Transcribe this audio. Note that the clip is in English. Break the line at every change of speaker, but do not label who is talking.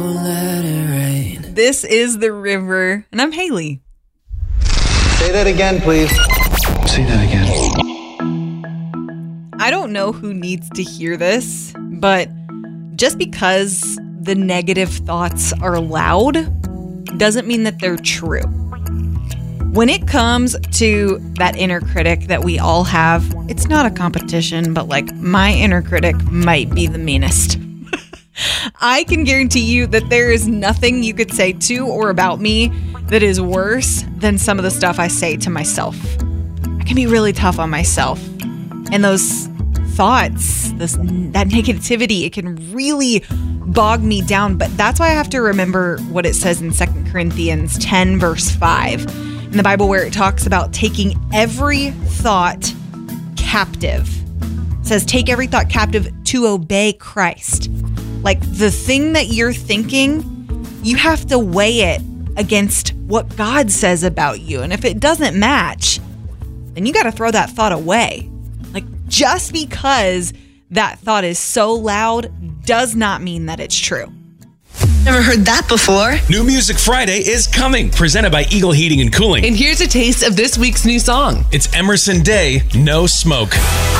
Let it rain.
This is The River, and I'm Haley.
Say that again, please.
Say that again.
I don't know who needs to hear this, but just because the negative thoughts are loud doesn't mean that they're true. When it comes to that inner critic that we all have, it's not a competition, but like my inner critic might be the meanest. I can guarantee you that there is nothing you could say to or about me that is worse than some of the stuff I say to myself. I can be really tough on myself. And those thoughts, that negativity, it can really bog me down. But that's why I have to remember what it says in 2 Corinthians 10, verse 5 in the Bible, where it talks about taking every thought captive. It says, take every thought captive to obey Christ. Like the thing that you're thinking, you have to weigh it against what God says about you. And if it doesn't match, then you got to throw that thought away. Like just because that thought is so loud does not mean that it's true.
Never heard that before.
New Music Friday is coming, presented by Eagle Heating and Cooling.
And here's a taste of this week's new song.
It's Emerson Day, No Smoke.